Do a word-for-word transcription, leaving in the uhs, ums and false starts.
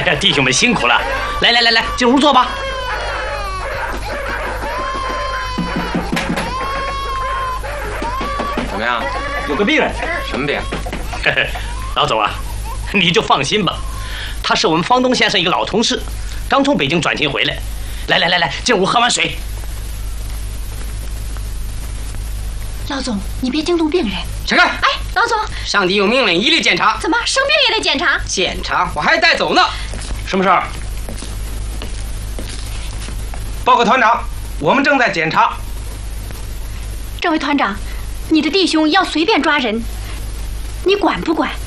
呀，弟兄们辛苦了！来来来来，进屋坐吧。 怎么样？ 有个病人。 什么病？ 老总啊，你就放心吧，他是我们方东先生一个老同事，刚从北京转勤回来。来来来来，进屋喝碗水。 老总，你别惊动病人。 起开！ 哎，老总， 上级有命令，一律检查。 怎么生病也得检查？ 检查？我还带走呢。 什么事儿？报告团长，我们正在检查。 这位团长，你的弟兄要随便抓人，你管不管？